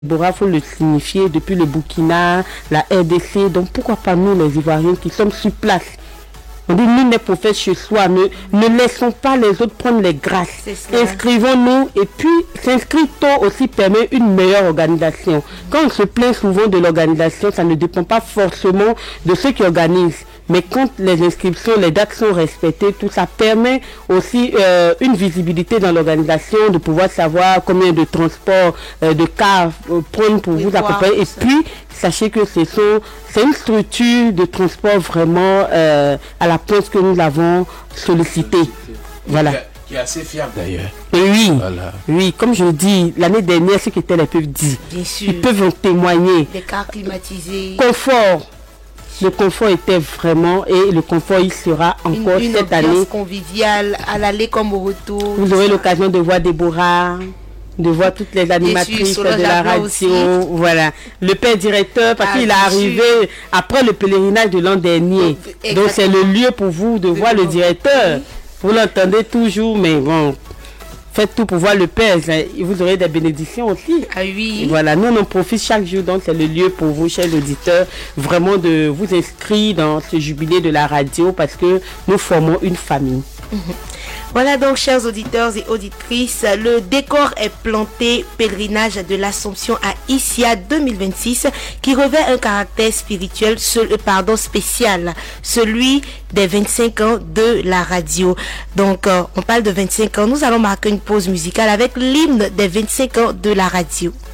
Bora, faut le signifier, depuis le Burkina, la RDC, donc pourquoi pas nous les Ivoiriens qui sommes sur place? On dit nous les prophètes chez soi, ne laissons pas les autres prendre les grâces. Inscrivons-nous et puis s'inscrire tôt aussi permet une meilleure organisation. Quand on se plaint souvent de l'organisation, ça ne dépend pas forcément de ceux qui organisent. Mais quand les inscriptions, les dates sont respectées, tout ça permet aussi une visibilité dans l'organisation, de pouvoir savoir combien de transports, de cars prendre pour vous accompagner. Et puis, sachez que c'est une structure de transport vraiment à la pointe que nous avons sollicité. Voilà. Qui est assez fiable d'ailleurs. Oui, voilà. Oui, comme je dis, l'année dernière, ce qu'étaient les peuvent dire. Bien sûr. Ils peuvent en témoigner. Des cars climatisés. Confort. Le confort était vraiment, et le confort il sera encore cette année. Une conviviale à l'aller comme au retour. Vous aurez l'occasion de voir Déborah, de voir toutes les animatrices de la radio. Aussi. Voilà. Le père directeur, parce qu'il est arrivé après le pèlerinage de l'an dernier. Donc c'est le lieu pour vous de voir le directeur. Oui. Vous l'entendez toujours, mais bon. Faites tout pour voir le Père, vous aurez des bénédictions aussi. Ah oui. Voilà, nous on en profite chaque jour, donc c'est le lieu pour vous, chers auditeurs, vraiment de vous inscrire dans ce jubilé de la radio parce que nous formons une famille. Voilà donc, chers auditeurs et auditrices, le décor est planté, pèlerinage de l'Assomption à Issia 2026, qui revêt un caractère spirituel, spécial, celui des 25 ans de la radio. Donc, on parle de 25 ans, nous allons marquer une pause musicale avec l'hymne des 25 ans de la radio.